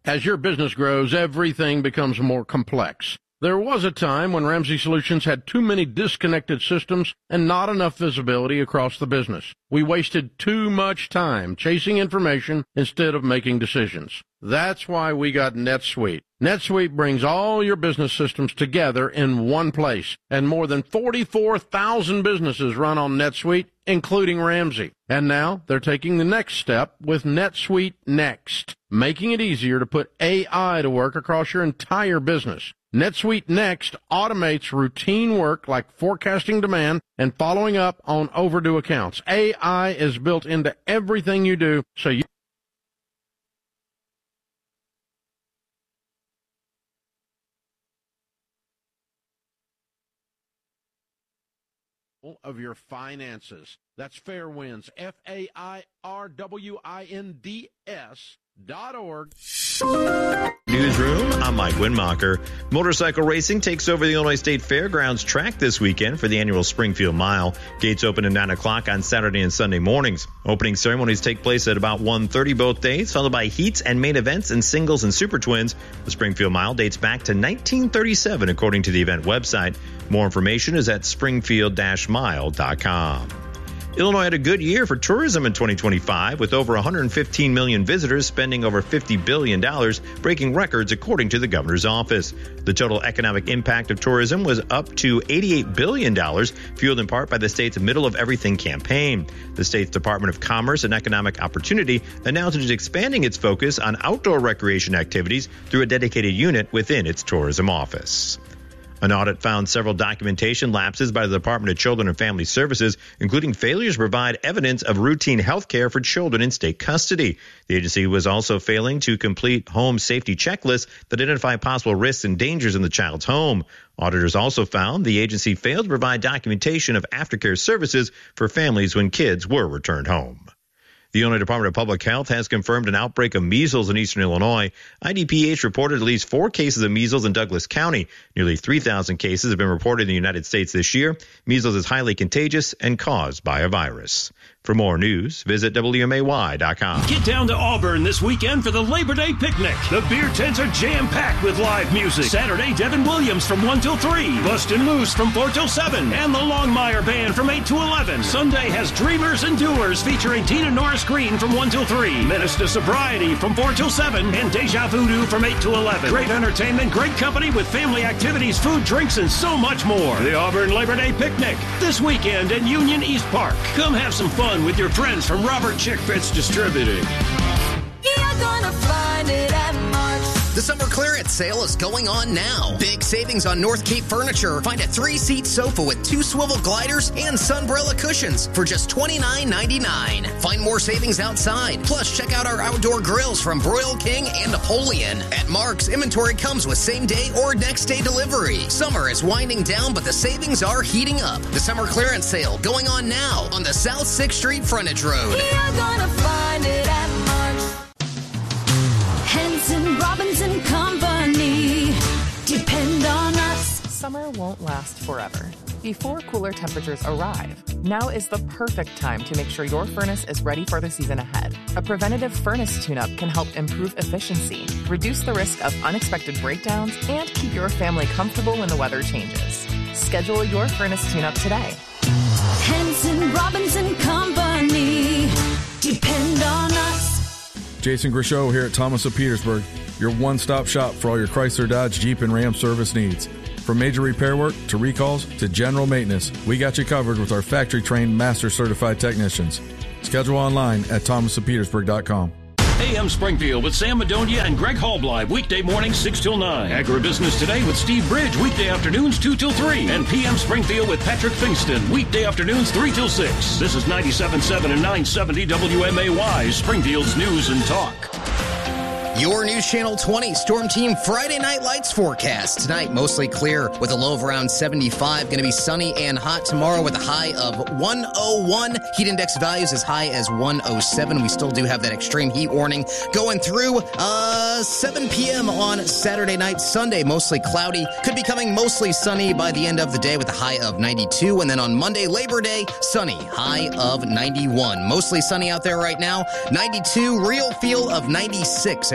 As your business grows, everything becomes more complex. There was a time when Ramsey Solutions had too many disconnected systems and not enough visibility across the business. We wasted too much time chasing information instead of making decisions. That's why we got NetSuite. NetSuite brings all your business systems together in one place, and more than 44,000 businesses run on NetSuite, including Ramsey. And now they're taking the next step with NetSuite Next, making it easier to put AI to work across your entire business. NetSuite Next automates routine work like forecasting demand and following up on overdue accounts. AI is built into everything you do, so you of your finances. That's Fairwinds, FAIRWINDS.org. Newsroom, I'm Mike Winmacher. Motorcycle racing takes over the Illinois State Fairgrounds track this weekend for the annual Springfield Mile. Gates open at 9 o'clock on Saturday and Sunday mornings. Opening ceremonies take place at about 1:30 both days, followed by heats and main events in singles and super twins. The Springfield Mile dates back to 1937, according to the event website. More information is at springfield-mile.com. Illinois had a good year for tourism in 2025, with over 115 million visitors spending over $50 billion, breaking records according to the governor's office. The total economic impact of tourism was up to $88 billion, fueled in part by the state's Middle of Everything campaign. The state's Department of Commerce and Economic Opportunity announced it is expanding its focus on outdoor recreation activities through a dedicated unit within its tourism office. An audit found several documentation lapses by the Department of Children and Family Services, including failures to provide evidence of routine health care for children in state custody. The agency was also failing to complete home safety checklists that identify possible risks and dangers in the child's home. Auditors also found the agency failed to provide documentation of aftercare services for families when kids were returned home. The Illinois Department of Public Health has confirmed an outbreak of measles in eastern Illinois. IDPH reported at least 4 cases of measles in Douglas County. Nearly 3,000 cases have been reported in the United States this year. Measles is highly contagious and caused by a virus. For more news, visit WMAY.com. Get down to Auburn this weekend for the Labor Day picnic. The beer tents are jam-packed with live music. Saturday, Devin Williams from 1 till 3. Bustin' Loose from 4 till 7. And the Longmire Band from 8 to 11. Sunday has Dreamers and Doers featuring Tina Norris Green from 1 till 3. Menace to Sobriety from 4 till 7. And Deja Voodoo from 8 to 11. Great entertainment, great company with family activities, food, drinks, and so much more. The Auburn Labor Day picnic this weekend at Union East Park. Come have some fun with your friends from Robert Chick Fitz Distributing. You're gonna find it at Mark's. The summer clearance sale is going on now. Big savings on North Cape Furniture. Find a 3-seat sofa with 2 swivel gliders and Sunbrella cushions for just $29.99. Find more savings outside. Plus, check out our outdoor grills from Broil King and Napoleon. At Mark's, inventory comes with same-day or next-day delivery. Summer is winding down, but the savings are heating up. The summer clearance sale going on now on the South 6th Street Frontage Road. You're gonna find it at Mark's. Henson, Robinson Company. Depend on us. Summer won't last forever. Before cooler temperatures arrive, now is the perfect time to make sure your furnace is ready for the season ahead. A preventative furnace tune-up can help improve efficiency, reduce the risk of unexpected breakdowns, and keep your family comfortable when the weather changes. Schedule your furnace tune-up today. Henson, Robinson Company. Depend on us. Jason Grishow here at Thomas of Petersburg, your one-stop shop for all your Chrysler, Dodge, Jeep, and Ram service needs. From major repair work to recalls to general maintenance, we got you covered with our factory-trained, master-certified technicians. Schedule online at thomasofpetersburg.com. AM Springfield with Sam Madonia and Greg Hallbleib, weekday mornings 6 till 9. Agribusiness Today with Steve Bridge, weekday afternoons 2 till 3. And PM Springfield with Patrick Fingston, weekday afternoons 3 till 6. This is 97.7 and 970 WMAY, Springfield's News and Talk. Your News Channel 20 Storm Team Friday Night Lights forecast. Tonight, mostly clear with a low of around 75. Going to be sunny and hot tomorrow with a high of 101. Heat index values as high as 107. We still do have that extreme heat warning going through 7 p.m. on Saturday night. Sunday, mostly cloudy. Could be coming mostly sunny by the end of the day with a high of 92. And then on Monday, Labor Day, sunny, high of 91. Mostly sunny out there right now. 92, real feel of 96 at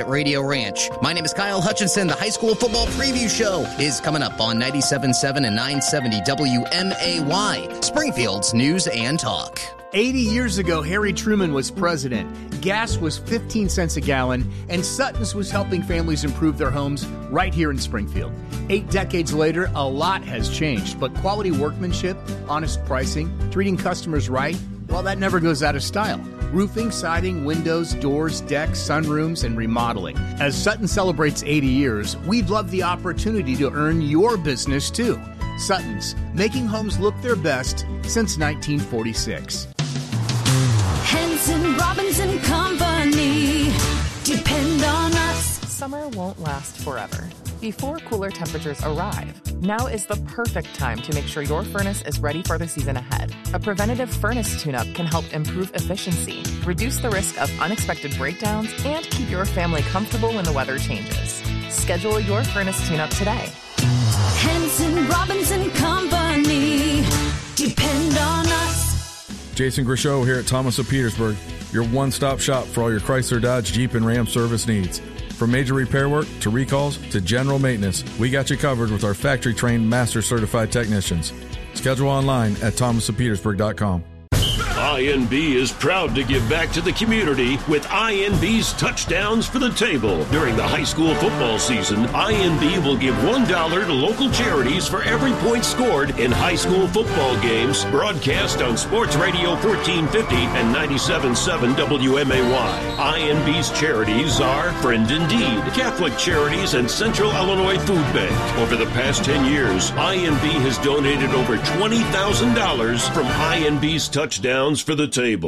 at Radio Ranch. My name is Kyle Hutchinson. The high school football preview show is coming up on 97.7 and 970 WMAY, Springfield's News and Talk. 80 years ago, Harry Truman was president. Gas was 15 cents a gallon, and Sutton's was helping families improve their homes right here in Springfield. 8 decades later, a lot has changed, but quality workmanship, honest pricing, treating customers right, well, that never goes out of style. Roofing, siding, windows, doors, decks, sunrooms, and remodeling. As Sutton celebrates 80 years, we'd love the opportunity to earn your business too. Sutton's, making homes look their best since 1946. Henson, Robinson Company. Depend on us. Summer won't last forever. Before cooler temperatures arrive, now is the perfect time to make sure your furnace is ready for the season ahead. A preventative furnace tune-up can help improve efficiency, reduce the risk of unexpected breakdowns, and keep your family comfortable when the weather changes. Schedule your furnace tune-up today. Henson, Robinson Company. Depend on us. Jason Grisho here at Thomas of Petersburg, your one-stop shop for all your Chrysler, Dodge, Jeep, and Ram service needs. From major repair work to recalls to general maintenance, we got you covered with our factory-trained, master-certified technicians. Schedule online at thomasofpetersburg.com. INB is proud to give back to the community with INB's Touchdowns for the Table. During the high school football season, INB will give $1 to local charities for every point scored in high school football games broadcast on Sports Radio 1450 and 97.7 WMAY. INB's charities are Friend Indeed, Catholic Charities, and Central Illinois Food Bank. Over the past 10 years, INB has donated over $20,000 from INB's Touchdowns for the Table.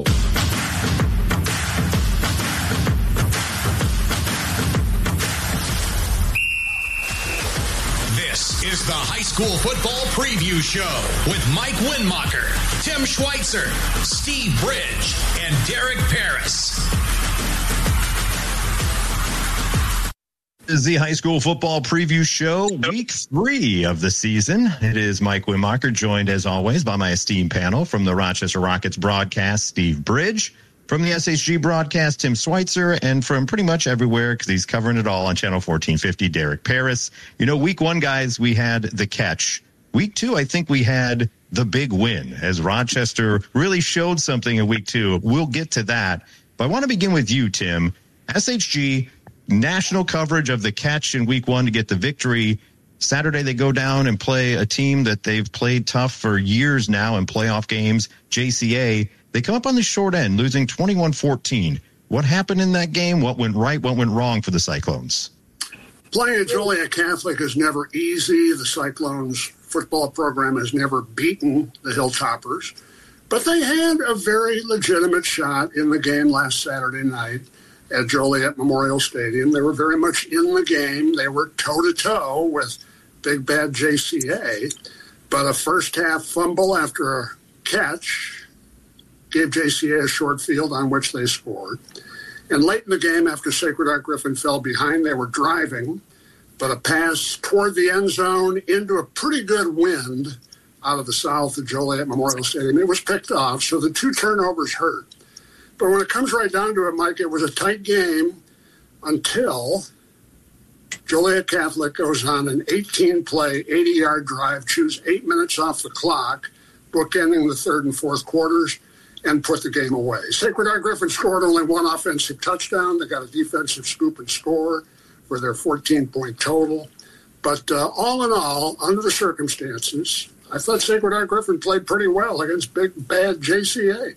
This is the High School Football Preview Show with Mike Winmacher, Tim Schweitzer, Steve Bridge, and Derek Paris. This is the High School Football Preview Show, week 3 of the season. It is Mike Winmacher, joined as always by my esteemed panel from the Rochester Rockets broadcast, Steve Bridge, from the SHG broadcast, Tim Schweitzer, and from pretty much everywhere, because he's covering it all on Channel 1450, Derek Paris. You know, week 1, guys, we had the catch. Week 2, I think we had the big win, as Rochester really showed something in week 2. We'll get to that. But I want to begin with you, Tim. SHG, national coverage of the catch in week 1 to get the victory. Saturday, they go down and play a team that they've played tough for years now in playoff games, JCA. They come up on the short end, losing 21-14. What happened in that game? What went right? What went wrong for the Cyclones? Playing at Joliet Catholic is never easy. The Cyclones football program has never beaten the Hilltoppers. But they had a very legitimate shot in the game last Saturday night at Joliet Memorial Stadium. They were very much in the game. They were toe-to-toe with big bad JCA. But a first-half fumble after a catch gave JCA a short field on which they scored. And late in the game, after Sacred Heart Griffin fell behind, they were driving. But a pass toward the end zone into a pretty good wind out of the south of Joliet Memorial Stadium. It was picked off, so the 2 turnovers hurt. But when it comes right down to it, Mike, it was a tight game until Joliet Catholic goes on an 18-play, 80-yard drive, chews 8 minutes off the clock, bookending the third and fourth quarters, and put the game away. Sacred Heart Griffin scored only 1 offensive touchdown. They got a defensive scoop and score for their 14-point total. But all in all, under the circumstances, I thought Sacred Heart Griffin played pretty well against big, bad JCA.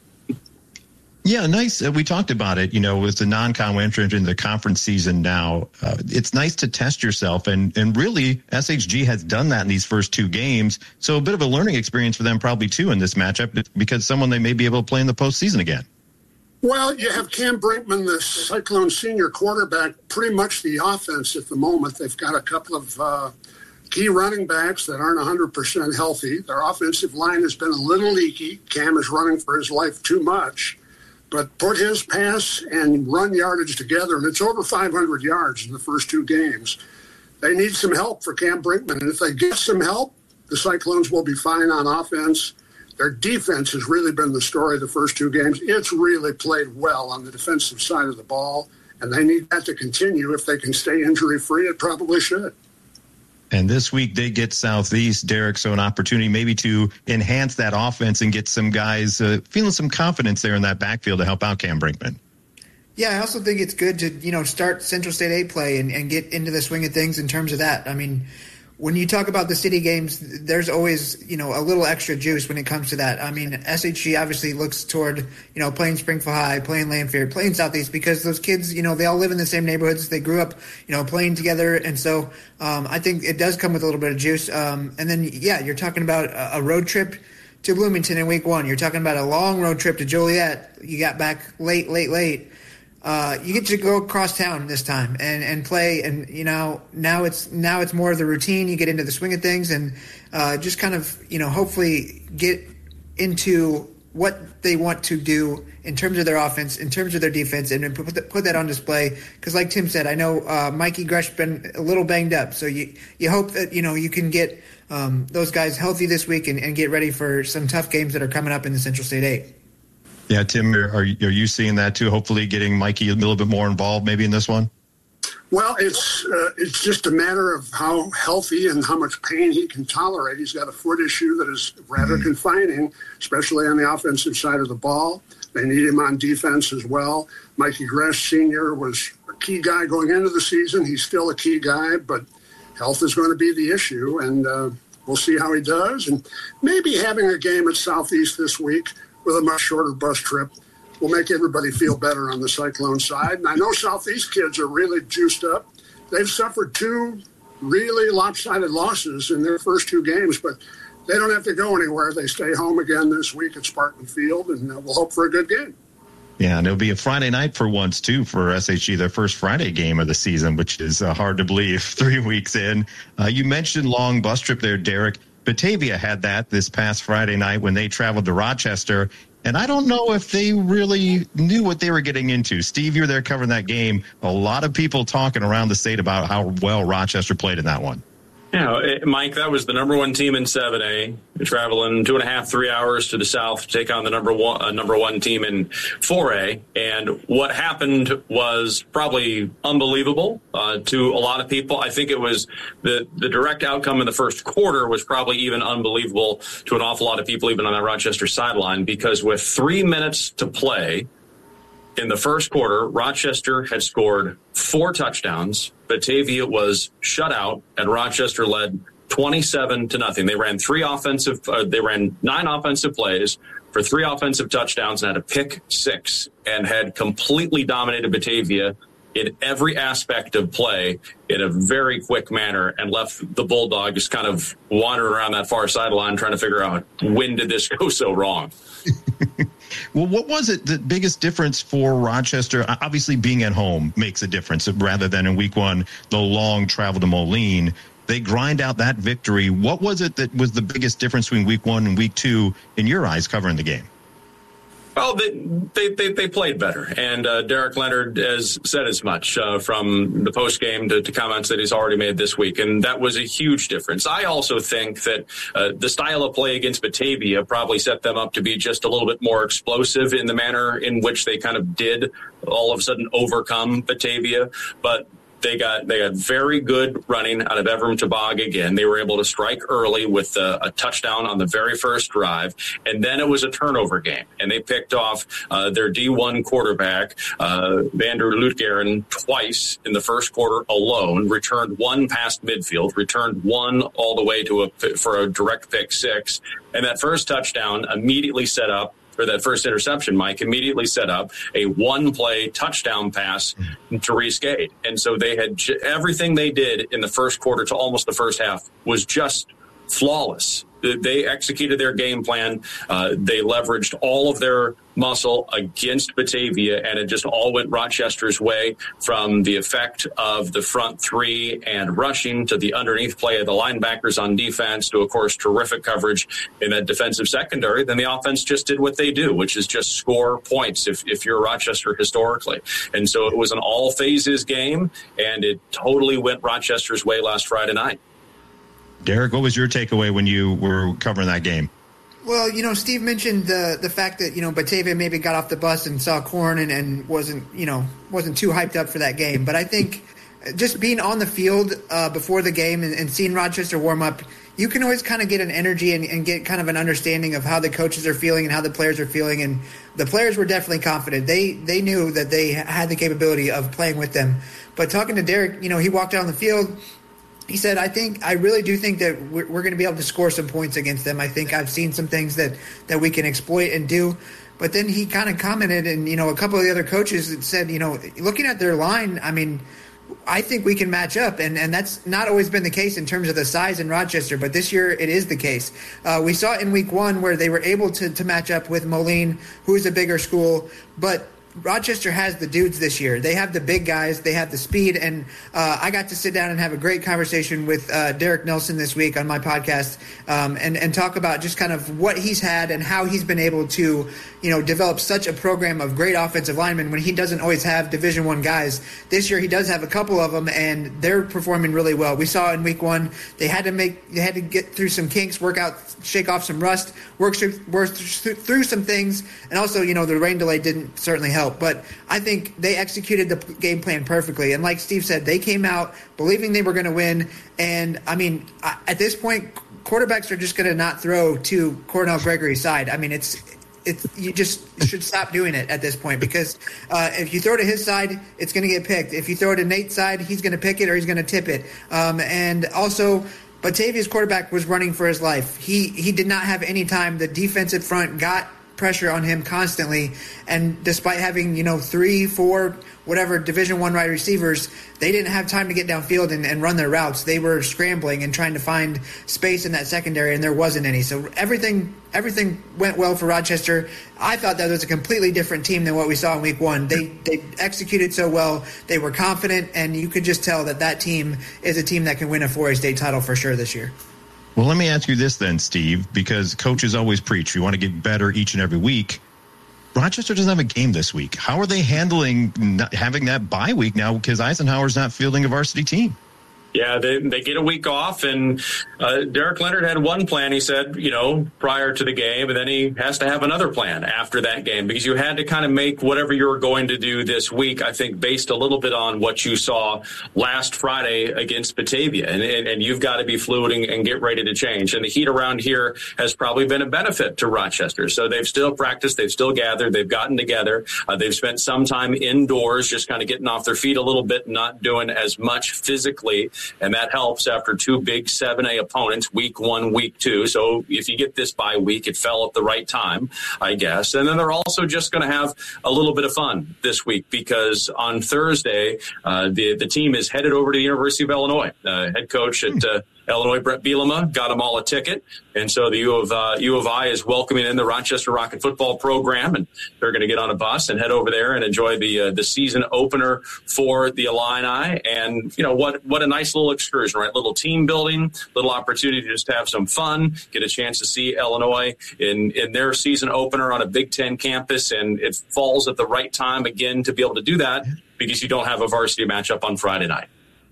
Yeah, nice. We talked about it, you know, with the non-con entrant in the conference season now. It's nice to test yourself, and really SHG has done that in these first 2 games. So a bit of a learning experience for them probably, too, in this matchup, because someone they may be able to play in the postseason again. Well, you have Cam Brinkman, the Cyclone senior quarterback, pretty much the offense at the moment. They've got a couple of key running backs that aren't 100% healthy. Their offensive line has been a little leaky. Cam is running for his life too much. But put his pass and run yardage together, and it's over 500 yards in the first 2 games. They need some help for Cam Brinkman, and if they get some help, the Cyclones will be fine on offense. Their defense has really been the story of the first 2 games. It's really played well on the defensive side of the ball, And they need that to continue. If they can stay injury-free, it probably should. And this week they get Southeast, Derek, so an opportunity maybe to enhance that offense and get some guys feeling some confidence there in that backfield to help out Cam Brinkman. Yeah, I also think it's good to, start Central State 8 play and get into the swing of things in terms of that. I mean, when you talk about the city games, there's always, a little extra juice when it comes to that. I mean, SHG obviously looks toward, playing Springfield High, playing Lanphier, playing Southeast, because those kids, they all live in the same neighborhoods. They grew up, playing together. And so I think it does come with a little bit of juice. And then, you're talking about a road trip to Bloomington in week 1. You're talking about a long road trip to Joliet. You got back late. You get to go across town this time and play, and now it's more of the routine. You get into the swing of things and just kind of hopefully get into what they want to do in terms of their offense, in terms of their defense, and put that on display. Because like Tim said, I know Mikey Gresh been a little banged up, so you hope that you can get those guys healthy this week and get ready for some tough games that are coming up in the Central State 8. Yeah, Tim, are you seeing that too? Hopefully getting Mikey a little bit more involved maybe in this one? Well, it's just a matter of how healthy and how much pain he can tolerate. He's got a foot issue that is rather confining, especially on the offensive side of the ball. They need him on defense as well. Mikey Gresh Sr. was a key guy going into the season. He's still a key guy, but health is going to be the issue, and we'll see how he does. And maybe having a game at Southeast this week with a much shorter bus trip will make everybody feel better on the Cyclone side. And I know Southeast kids are really juiced up. They've suffered 2 really lopsided losses in their first 2 games, but they don't have to go anywhere. They stay home again this week at Spartan Field, and we'll hope for a good game. Yeah, and it'll be a Friday night for once, too, for SHG, their first Friday game of the season, which is hard to believe 3 weeks in. You mentioned long bus trip there, Derek. Batavia had that this past Friday night when they traveled to Rochester, and I don't know if they really knew what they were getting into. Steve, you were there covering that game. A lot of people talking around the state about how well Rochester played in that one. Yeah, Mike, that was the number 1 team in 7A. They're traveling 2.5-3 hours to the south to take on the number one team in 4A. And what happened was probably unbelievable to a lot of people. I think it was the direct outcome in the first quarter was probably even unbelievable to an awful lot of people, even on the Rochester sideline, because with 3 minutes to play in the first quarter, Rochester had scored 4 touchdowns. Batavia was shut out, and Rochester led 27-0. They ran 9 offensive plays for 3 offensive touchdowns and had a pick 6, and had completely dominated Batavia in every aspect of play in a very quick manner, and left the Bulldogs kind of wandering around that far sideline trying to figure out, when did this go so wrong? Well, what was it, the biggest difference for Rochester? Obviously, being at home makes a difference rather than in week 1, the long travel to Moline. They grind out that victory. What was it that was the biggest difference between week 1 and week 2 in your eyes covering the game? Well, they played better, and Derek Leonard has said as much from the post game to comments that he's already made this week, and that was a huge difference. I also think that the style of play against Batavia probably set them up to be just a little bit more explosive in the manner in which they kind of did all of a sudden overcome Batavia, but they got very good running out of Evram Tabag again. They were able to strike early with a touchdown on the very first drive, and then it was a turnover game. And they picked off their D1 quarterback, Vander Lutgeren, twice in the first quarter alone, returned 1 past midfield, returned 1 all the way for a direct pick 6. And that first touchdown immediately set up, or that first interception, Mike, immediately set up a 1-play touchdown pass to Reese Gade. And so they had everything they did in the first quarter to almost the first half was just flawless. They executed their game plan. They leveraged all of their muscle against Batavia, and it just all went Rochester's way, from the effect of the front 3 and rushing to the underneath play of the linebackers on defense to, of course, terrific coverage in that defensive secondary. Then the offense just did what they do, which is just score points if you're Rochester historically. And so it was an all phases game, and it totally went Rochester's way last Friday night. Derek, what was your takeaway when you were covering that game? Well, Steve mentioned the fact that, Batavia maybe got off the bus and saw Corn and wasn't too hyped up for that game. But I think just being on the field before the game and seeing Rochester warm up, you can always kind of get an energy and get kind of an understanding of how the coaches are feeling and how the players are feeling. And the players were definitely confident. They knew that they had the capability of playing with them. But talking to Derek, he walked out on the field. He said, I really do think that we're going to be able to score some points against them. I think I've seen some things that we can exploit and do. But then he kind of commented, and, a couple of the other coaches said, looking at their line, I think we can match up, and that's not always been the case in terms of the size in Rochester, but this year it is the case. We saw it in week 1 where they were able to match up with Moline, who is a bigger school, but Rochester has the dudes this year. They have the big guys. They have the speed. And I got to sit down and have a great conversation with Derek Nelson this week on my podcast and talk about just kind of what he's had and how he's been able to, develop such a program of great offensive linemen when he doesn't always have Division I guys. This year he does have a couple of them, and they're performing really well. We saw in week 1 they had to get through some kinks, shake off some rust, work through some things, and also, the rain delay didn't certainly help. But I think they executed the game plan perfectly. And like Steve said, they came out believing they were going to win. And, at this point, quarterbacks are just going to not throw to Cornell Gregory's side. You just should stop doing it at this point, because if you throw to his side, it's going to get picked. If you throw to Nate's side, he's going to pick it or he's going to tip it. And also, Batavia's quarterback was running for his life. He did not have any time. The defensive front got pressure on him constantly, and despite having 3, 4 whatever Division I wide receivers, they didn't have time to get downfield and run their routes. They were scrambling and trying to find space in that secondary, and there wasn't any. So everything went well for Rochester. I thought that was a completely different team than what we saw in week 1. They executed so well. They were confident, and you could just tell that team is a team that can win a 4A state title for sure this year. Well, let me ask you this then, Steve, because coaches always preach we want to get better each and every week. Rochester doesn't have a game this week. How are they handling not having that bye week now because Eisenhower's not fielding a varsity team? Yeah, they get a week off, and Derek Leonard had one plan, he said, prior to the game, and then he has to have another plan after that game, because you had to kind of make whatever you were going to do this week, I think, based a little bit on what you saw last Friday against Batavia, and you've got to be fluid and get ready to change. And the heat around here has probably been a benefit to Rochester. So they've still practiced, they've still gathered, they've gotten together, they've spent some time indoors just kind of getting off their feet a little bit, not doing as much physically. And that helps after 2 big 7A opponents, week 1, week 2. So if you get this bye week, it fell at the right time, I guess. And then they're also just going to have a little bit of fun this week, because on Thursday, the team is headed over to the University of Illinois. Head coach at Illinois, Brett Bielema, got them all a ticket. And so the U of I is welcoming in the Rochester Rocket football program, and they're going to get on a bus and head over there and enjoy the season opener for the Illini. And, what a nice little excursion, right? Little team building, little opportunity to just have some fun, get a chance to see Illinois in their season opener on a Big Ten campus. And it falls at the right time, again, to be able to do that, because you don't have a varsity matchup on Friday night.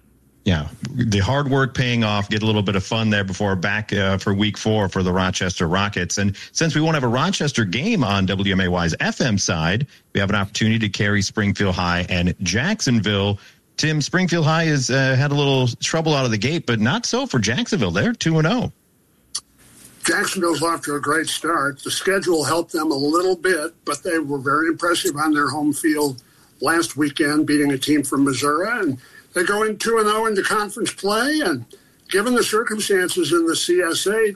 Yeah, the hard work paying off, get a little bit of fun there before back for week 4 for the Rochester Rockets. And since we won't have a Rochester game on WMAY's FM side, we have an opportunity to carry Springfield High and Jacksonville. Tim, Springfield High has had a little trouble out of the gate, but not so for Jacksonville. They're 2-0. Jacksonville's off to a great start. The schedule helped them a little bit, but they were very impressive on their home field last weekend, beating a team from Missouri. And they go in 2-0 into conference play, and given the circumstances in the CS8,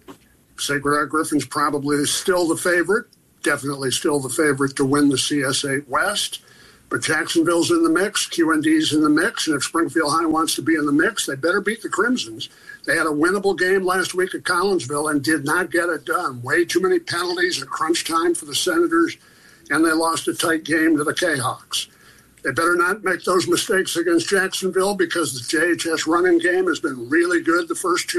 Sacred Heart Griffin's probably still the favorite, definitely still the favorite to win the CS8 West. But Jacksonville's in the mix, QND's in the mix, and if Springfield High wants to be in the mix, they better beat the Crimsons. They had a winnable game last week at Collinsville and did not get it done. Way too many penalties at crunch time for the Senators, and they lost a tight game to the K-Hawks. They better not make those mistakes against Jacksonville, because the JHS running game has been really good the first 2